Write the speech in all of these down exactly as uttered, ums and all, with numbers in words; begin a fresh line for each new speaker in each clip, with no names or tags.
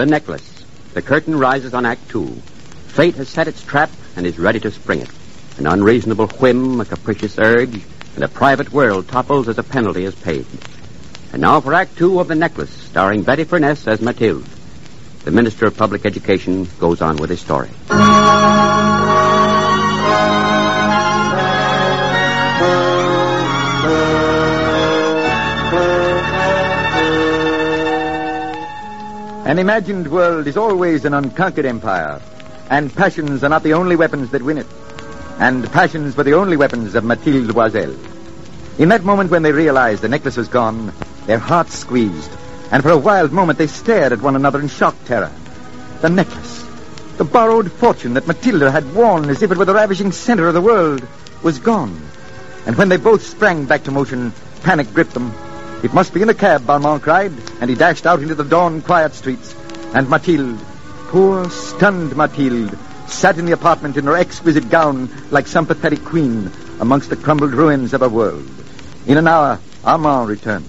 The Necklace. The curtain rises on Act Two. Fate has set its trap and is ready to spring it. An unreasonable whim, a capricious urge, and a private world topples as a penalty is paid. And now for Act Two of The Necklace, starring Betty Furness as Mathilde. The Minister of Public Education goes on with his story.
An imagined world is always an unconquered empire, and passions are not the only weapons that win it. And passions were the only weapons of Mathilde Loisel. In that moment when they realized the necklace was gone, their hearts squeezed, and for a wild moment they stared at one another in shocked terror. The necklace, the borrowed fortune that Mathilde had worn as if it were the ravishing center of the world, was gone. And when they both sprang back to motion, panic gripped them. It must be in a cab, Balmain cried, and he dashed out into the dawn-quiet streets. And Mathilde, poor, stunned Mathilde, sat in the apartment in her exquisite gown like some pathetic queen amongst the crumbled ruins of a world. In an hour, Armand returned.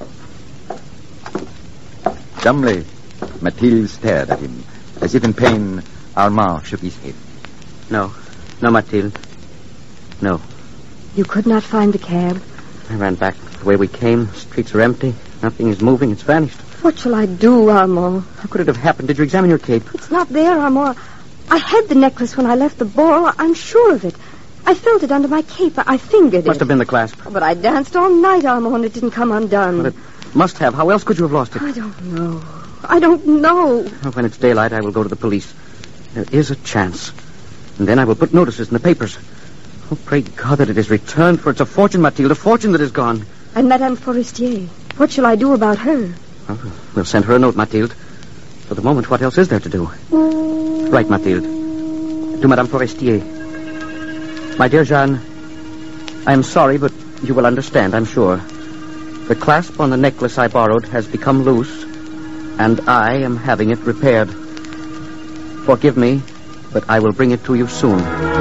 Dumbly, Mathilde stared at him. As if in pain, Armand shook his head.
No. No, Mathilde. No.
You could not find the cab?
I ran back the way we came. The streets are empty. Nothing is moving. It's vanished.
What shall I do, Armand?
How could it have happened? Did you examine your cape?
It's not there, Armand. I had the necklace when I left the ball. I'm sure of it. I felt it under my cape. I fingered it.
Must have been the clasp.
Oh, but I danced all night, Armand. It didn't come undone.
Well, it must have. How else could you have lost it?
I don't know. I don't know.
Well, when it's daylight, I will go to the police. There is a chance. And then I will put notices in the papers. Oh, pray God that it is returned, for it's a fortune, Mathilde, a fortune that is gone.
And Madame Forestier, what shall I do about her?
Oh, we'll send her a note, Mathilde. For the moment, what else is there to do? Right, Mathilde. To Madame Forestier. My dear Jeanne, I am sorry, but you will understand, I'm sure. The clasp on the necklace I borrowed has become loose, and I am having it repaired. Forgive me, but I will bring it to you soon.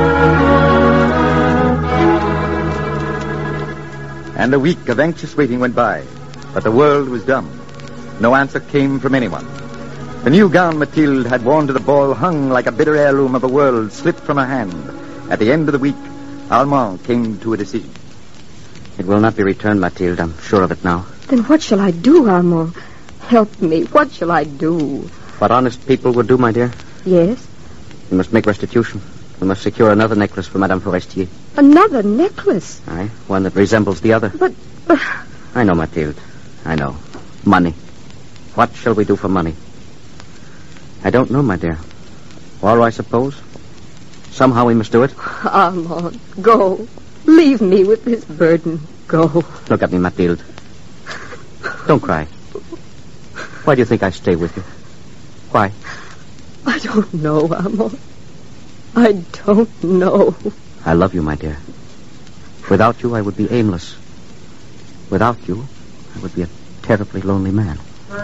And a week of anxious waiting went by, but the world was dumb. No answer came from anyone. The new gown Mathilde had worn to the ball hung like a bitter heirloom of a world slipped from her hand. At the end of the week, Armand came to a decision.
It will not be returned, Mathilde. I'm sure of it now.
Then what shall I do, Armand? Help me. What shall I do?
What honest people would do, my dear.
Yes?
We must make restitution. We must secure another necklace for Madame Forestier.
Another necklace?
Aye, one that resembles the other.
But... Uh...
I know, Mathilde. I know. Money. What shall we do for money? I don't know, my dear. Or I suppose. Somehow we must do it.
Armand, go. Leave me with this burden. Go.
Look at me, Mathilde. Don't cry. Why do you think I stay with you? Why?
I don't know, Armand. I don't know.
I love you, my dear. Without you, I would be aimless. Without you, I would be a terribly lonely man.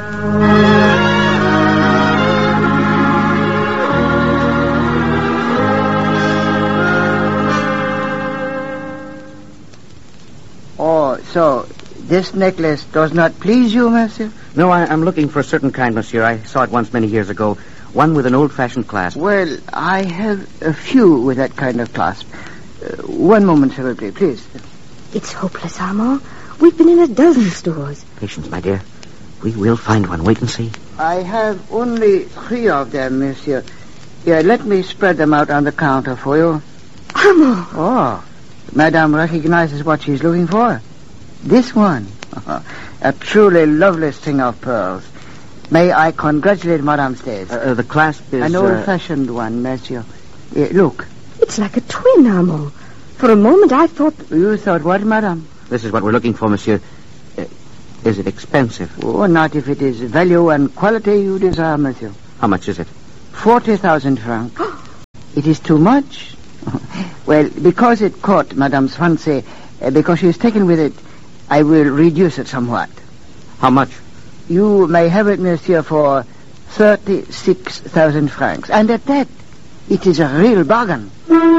Oh, so this necklace does not please you, monsieur?
No, I, I'm looking for a certain kind, monsieur. I saw it once many years ago. One with an old-fashioned clasp.
Well, I have a few with that kind of clasp. Uh, one moment, s'il vous plaît, please.
It's hopeless, Armand. We've been in a dozen stores.
Patience, my dear. We will find one. Wait and see.
I have only three of them, monsieur. Here, let me spread them out on the counter for you.
Armand!
Oh, Madame recognizes what she's looking for. This one. A truly lovely string of pearls. May I congratulate Madame Staves?
Uh, uh, the clasp is...
An old-fashioned uh... one, monsieur. Uh, look.
It's like a twin, Armand. For a moment I thought...
You thought what, madame?
This is what we're looking for, monsieur. Uh, is it expensive?
Oh, not if it is value and quality you desire, monsieur.
How much is it?
Forty thousand francs. It is too much. Well, because it caught Madame's fancy, uh, because she is taken with it, I will reduce it somewhat.
How much?
You may have it, monsieur, for thirty-six thousand francs. And at that, it is a real bargain.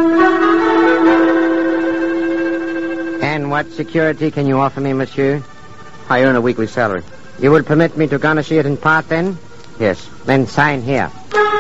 And what security can you offer me, monsieur?
I earn a weekly salary.
You will permit me to garnish it in part, then? Yes. Then sign here.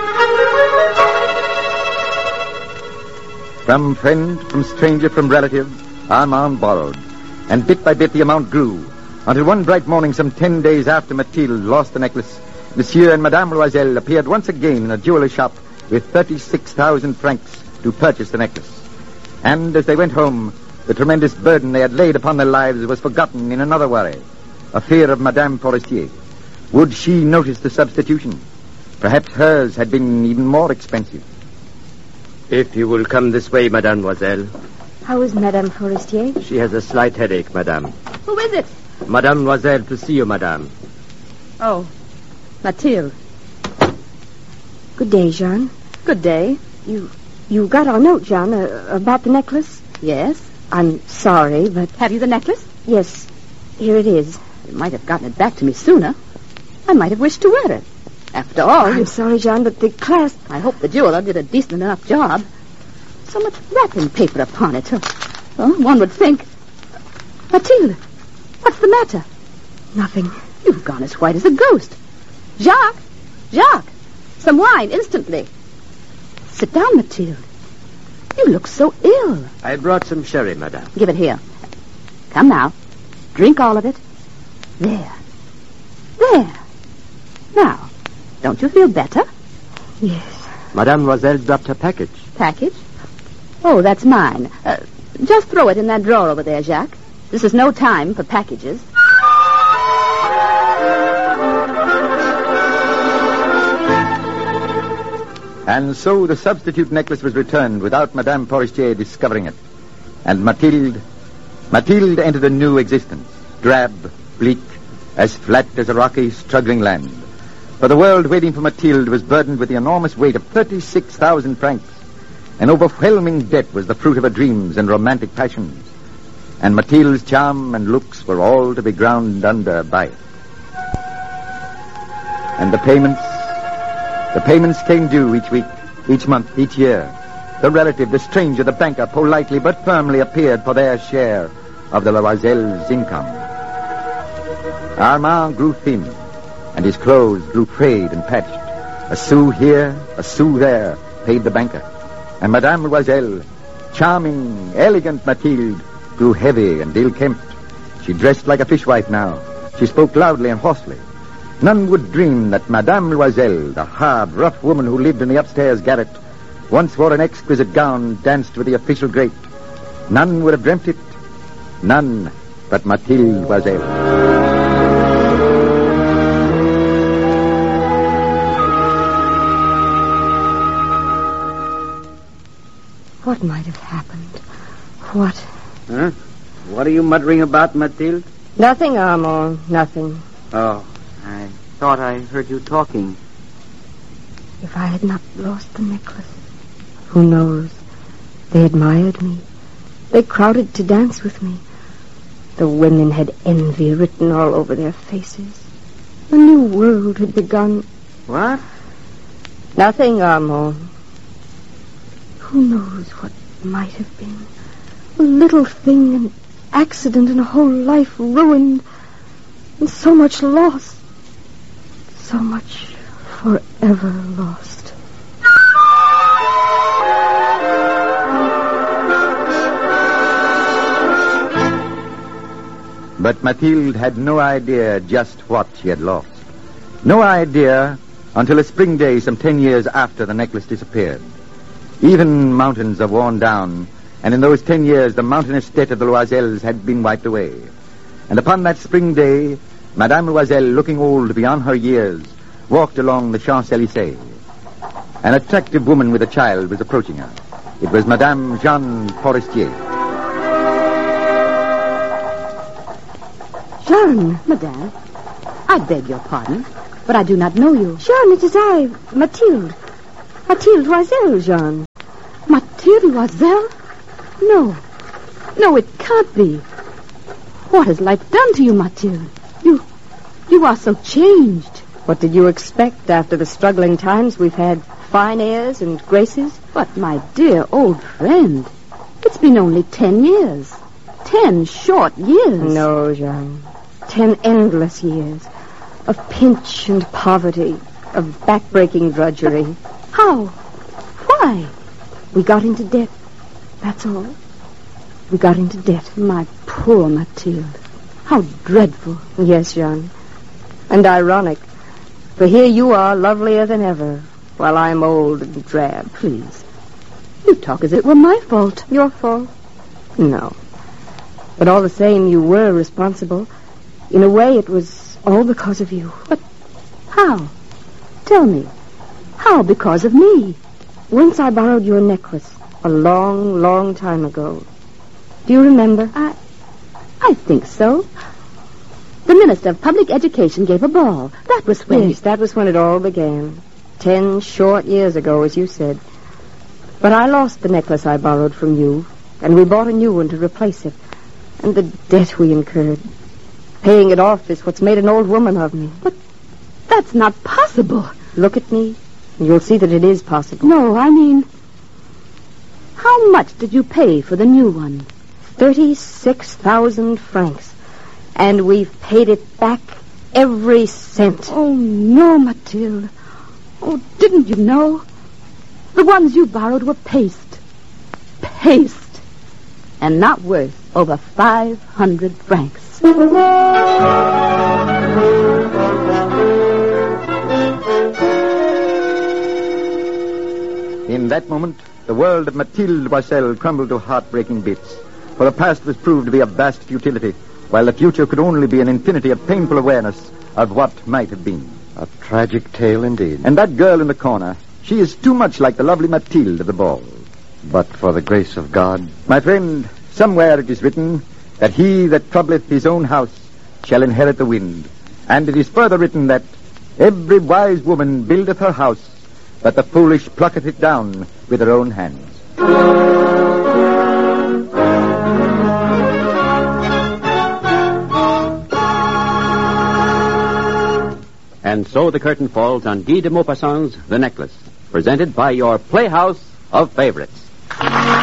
From friend, from stranger, from relative, Armand borrowed. And bit by bit the amount grew, until one bright morning some ten days after Mathilde lost the necklace, Monsieur and Madame Loisel appeared once again in a jeweler's shop with thirty-six thousand francs to purchase the necklace. And as they went home, the tremendous burden they had laid upon their lives was forgotten in another worry, a fear of Madame Forestier. Would she notice the substitution? Perhaps hers had been even more expensive.
If you will come this way, Mademoiselle.
How is Madame Forestier?
She has a slight headache, Madame.
Who is it?
Madame Loisel to see you, Madame.
Oh, Mathilde.
Good day, Jean.
Good day.
You you got our note, Jean, uh, about the necklace?
Yes.
I'm sorry, but...
Have you the necklace?
Yes. Here it is.
You might have gotten it back to me sooner. I might have wished to wear it. After all...
I'm
you...
sorry, Jean, but the clasp...
I hope the jeweler did a decent enough job. So much wrapping paper upon it. Well, one would think... Mathilde, what's the matter?
Nothing.
You've gone as white as a ghost. Jacques! Jacques! Some wine, instantly. Sit down, Mathilde. You look so ill.
I brought some sherry, Madame.
Give it here. Come now. Drink all of it. There. There. Now, don't you feel better?
Yes.
Madame Loisel dropped her package.
Package? Oh, that's mine. Uh, just throw it in that drawer over there, Jacques. This is no time for packages.
And so the substitute necklace was returned without Madame Forestier discovering it. And Mathilde, Mathilde entered a new existence, drab, bleak, as flat as a rocky, struggling land. For the world waiting for Mathilde was burdened with the enormous weight of thirty-six thousand francs. An overwhelming debt was the fruit of her dreams and romantic passions. And Mathilde's charm and looks were all to be ground under by it. And the payments... The payments came due each week, each month, each year. The relative, the stranger, the banker politely but firmly appeared for their share of the Loisel's income. Armand grew thin, and his clothes grew frayed and patched. A sou here, a sou there, paid the banker. And Madame Loisel, charming, elegant Mathilde, grew heavy and ill-kempt. She dressed like a fishwife now. She spoke loudly and hoarsely. None would dream that Madame Loisel, the hard, rough woman who lived in the upstairs garret, once wore an exquisite gown, danced with the official great. None would have dreamt it. None but Mathilde Loisel.
What might have happened? What?
Huh? What are you muttering about, Mathilde?
Nothing, Armand. Nothing.
Oh, I thought I heard you talking.
If I had not lost the necklace, who knows? They admired me. They crowded to dance with me. The women had envy written all over their faces. A new world had begun.
What?
Nothing, Armand. Who knows what might have been? A little thing, an accident, and a whole life ruined. And so much lost. So much forever lost.
But Mathilde had no idea just what she had lost. No idea until a spring day some ten years after the necklace disappeared. Even mountains are worn down, and in those ten years the mountainous debt of the Loisels had been wiped away. And upon that spring day, Madame Loisel, looking old beyond her years, walked along the Champs-Élysées. An attractive woman with a child was approaching her. It was Madame Jeanne Forestier.
Jean!
Madame, I beg your pardon, but I do not know you.
Jean, it is I, Mathilde. Mathilde Loisel, Jean.
Mathilde Loisel? No. No, it can't be. What has life done to you, Mathilde? You... you are so changed.
What did you expect after the struggling times we've had? Fine airs and graces?
But, my dear old friend, it's been only ten years. Ten short years.
No, Jean. Ten endless years of pinch and poverty, of backbreaking drudgery.
How? Why?
We got into debt. That's all. We got into debt.
My poor Mathilde. How dreadful.
Yes, Jean. And ironic. For here you are, lovelier than ever, while I'm old and drab.
Please. You talk as if it were my fault.
Your fault? No. But all the same, you were responsible. In a way, it was all because of you.
But how? Tell me. How because of me?
Once I borrowed your necklace, a long, long time ago. Do you remember?
I... I think so. The Minister of Public Education gave a ball. That was when...
Yes, that was when it all began. Ten short years ago, as you said. But I lost the necklace I borrowed from you, and we bought a new one to replace it. And the debt we incurred. Paying it off is what's made an old woman of me.
But that's not possible.
Look at me, and you'll see that it is possible.
No, I mean... How much did you pay for the new one?
Thirty-six thousand francs. And we've paid it back every cent.
Oh, no, Mathilde. Oh, didn't you know? The ones you borrowed were paste. Paste. And not worth over five hundred francs.
In that moment, the world of Mathilde Loisel crumbled to heartbreaking bits. For the past was proved to be of vast futility, while the future could only be an infinity of painful awareness of what might have been.
A tragic tale indeed.
And that girl in the corner, she is too much like the lovely Mathilde of the ball.
But for the grace of God...
My friend, somewhere it is written that he that troubleth his own house shall inherit the wind. And it is further written that every wise woman buildeth her house, but the foolish plucketh it down with her own hands.
And so the curtain falls on Guy de Maupassant's The Necklace, presented by your Playhouse of Favorites.